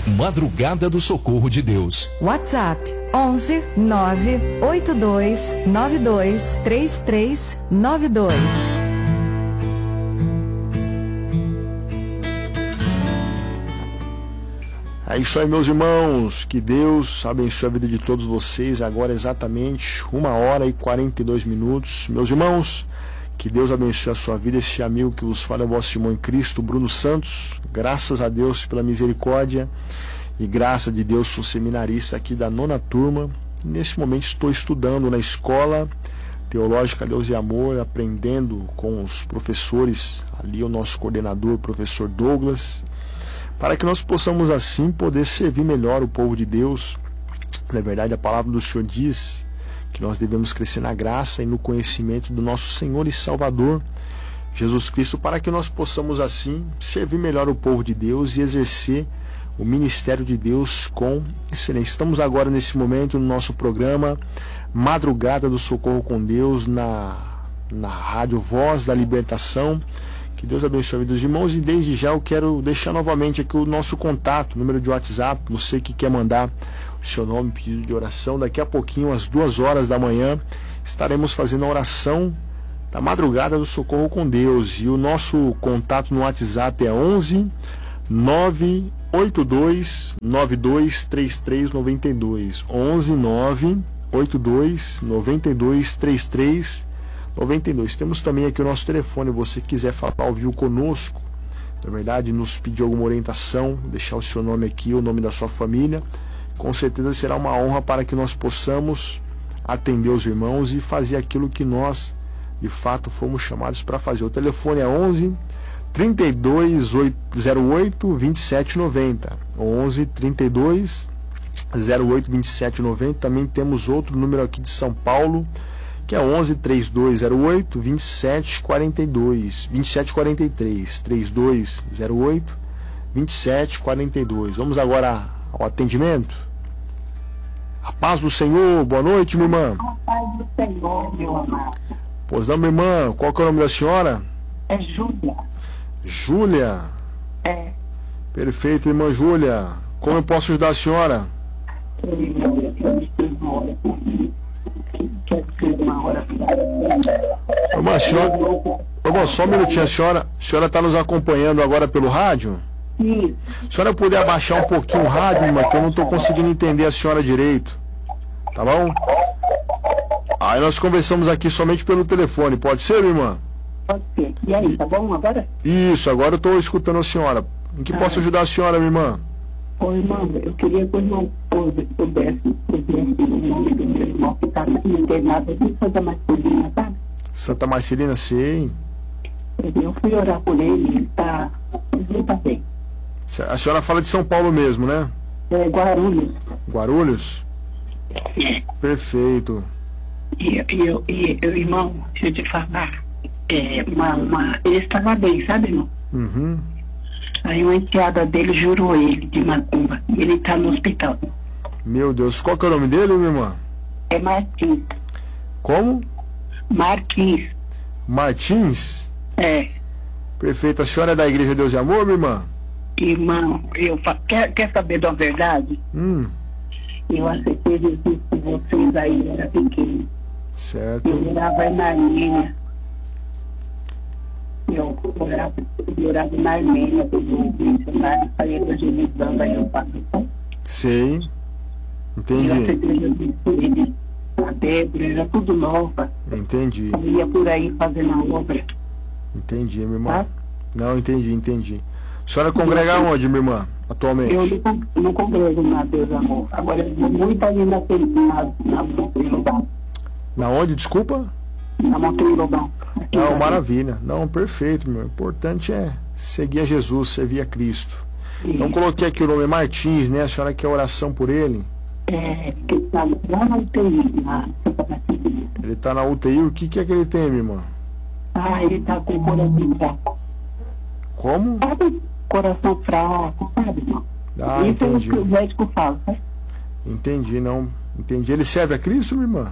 Madrugada do Socorro de Deus. WhatsApp 11 982 92 3392. É isso aí, meus irmãos, que Deus abençoe a vida de todos vocês. Agora exatamente 1h42. Meus irmãos, que Deus abençoe a sua vida. Esse amigo que vos fala é o vosso irmão em Cristo, Bruno Santos. Graças a Deus pela misericórdia e graça de Deus, sou seminarista aqui da 9ª turma. Nesse momento estou estudando na escola Teológica Deus e Amor, aprendendo com os professores, ali o nosso coordenador, o professor Douglas, para que nós possamos assim poder servir melhor o povo de Deus. Na verdade, a palavra do Senhor diz que nós devemos crescer na graça e no conhecimento do nosso Senhor e Salvador, Jesus Cristo, para que nós possamos assim servir melhor o povo de Deus e exercer o ministério de Deus com excelência. Estamos agora nesse momento no nosso programa Madrugada do Socorro com Deus, na Rádio Voz da Libertação. Que Deus abençoe a vida dos irmãos, e desde já eu quero deixar novamente aqui o nosso contato, número de WhatsApp, você que quer mandar o seu nome, pedido de oração. Daqui a pouquinho, às 2h da manhã, estaremos fazendo a oração da Madrugada do Socorro com Deus, e o nosso contato no WhatsApp é 11 982 92 3392, 11 982 92 3392. Temos também aqui o nosso telefone, você que quiser falar ao vivo conosco, na verdade, nos pedir alguma orientação, deixar o seu nome aqui, o nome da sua família, com certeza será uma honra para que nós possamos atender os irmãos e fazer aquilo que nós, de fato, fomos chamados para fazer. O telefone é 11 3208 2790, 11 3208 2790. Também temos outro número aqui de São Paulo, que é 11 3208 2742, 2743, 3208 2742. Vamos agora ao atendimento. A paz do Senhor, boa noite, minha irmã. A paz do Senhor, meu amado. Pois não, minha irmã, qual que é o nome da senhora? É Júlia. Júlia? É. Perfeito, irmã Júlia. Como eu posso ajudar a senhora? Irmã, só um minutinho, a senhora está nos acompanhando agora pelo rádio? Sim. A senhora puder abaixar um pouquinho o rádio, irmã, que eu não estou conseguindo entender a senhora direito. Tá bom? Aí nós conversamos aqui somente pelo telefone, pode ser, irmã? Pode ser. E aí, tá bom agora? Isso, agora eu estou escutando a senhora. Em que posso ajudar a senhora, minha irmã? Ô, irmão, eu queria que o irmão pudesse o meu irmão que está internado de Santa Marcelina, sabe? Santa Marcelina, sei. Eu fui orar por ele, ele tá bem. A senhora fala de São Paulo mesmo, né? É Guarulhos. Guarulhos? Perfeito. Irmão, deixa eu te falar. Ele estava bem, sabe, irmão? Uhum. Aí uma enteada dele jurou ele de macumba. E ele tá no hospital. Meu Deus, qual que é o nome dele, minha irmã? É Martins. Como? Martins. Martins? É. Perfeito. A senhora é da Igreja Deus e Amor, minha irmã? Irmão, quer saber da verdade? Eu aceitei Jesus com vocês aí, era pequeno. Certo. Eu morava na Armênia. Eu morava na Armênia, como missionário, saía evangelizando aí no país. Sei. Entendi. Eu aceitei Jesus por ele. A Débora era tudo nova. Entendi. Eu ia por aí fazendo a obra. Entendi, minha irmã. Tá? Não, entendi. A senhora congrega onde, minha irmã, atualmente? Eu não congrego na Deus Amor. Agora eu vou muito ali na Montanha Lobão. Na onde, desculpa? Na Montanha Lobão. Não, maravilha. Não, perfeito, meu. O importante é seguir a Jesus, servir a Cristo. Então coloquei aqui o nome Martins, né? A senhora quer oração por ele? Que está lá na UTI, na Santa Marcelina. Ele está na UTI, o que é que ele tem, minha irmã? Ele está com o coração fraco. Como? Sabe? Coração fraco, sabe, irmão? Ah, isso entendi. é o que o médico fala, sabe? Entendi, não. Entendi. Ele serve a Cristo, minha irmã?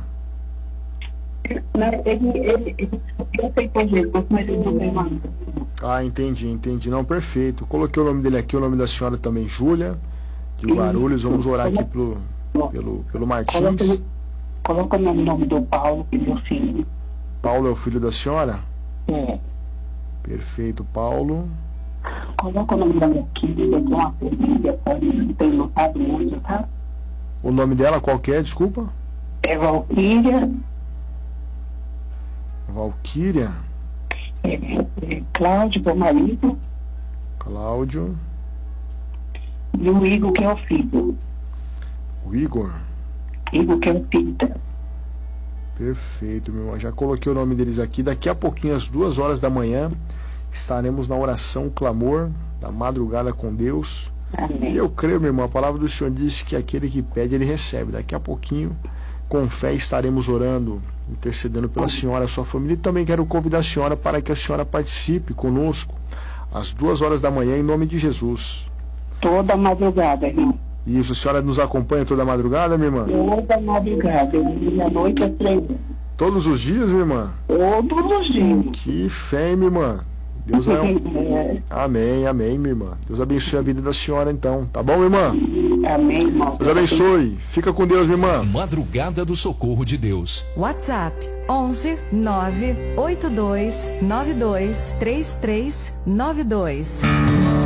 Ele aceitou Jesus, mas ele não tem mais. Ah, entendi. Não, perfeito. Coloquei o nome dele aqui, o nome da senhora também, Júlia. de Guarulhos. Vamos orar aqui pelo Martins. Coloca o nome do Paulo, que é meu filho. Paulo é o filho da senhora? É. Perfeito, Paulo. Coloca o nome da minha filha, que é uma família, tem lutado muito, tá? O nome dela qual que é, desculpa? É Valquíria. Valquíria. Cláudio, meu marido. Cláudio. E o Igor, que é o filho. O Igor. Igor, que é o filho dela. Perfeito, meu irmão. Já coloquei o nome deles aqui. Daqui a pouquinho, às 2 horas da manhã, estaremos na oração, clamor da madrugada com Deus. Amém. E eu creio, meu irmão, a palavra do Senhor diz que aquele que pede, ele recebe. Daqui a pouquinho, com fé, estaremos orando, intercedendo pela senhora, a sua família. E também quero convidar a senhora para que a senhora participe conosco às 2 horas da manhã, em nome de Jesus. Toda madrugada, irmão. Isso, a senhora nos acompanha toda a madrugada, minha irmã? Toda madrugada, da noite às 3 horas. Todos os dias, minha irmã? Todos os dias. Que fé, minha irmã. Deus é Amém, amém, minha irmã. Deus abençoe a vida da senhora, então. Tá bom, minha irmã? Amém, irmão. Deus abençoe. Fica com Deus, minha irmã. Madrugada do Socorro de Deus. WhatsApp 11 982 92 3392.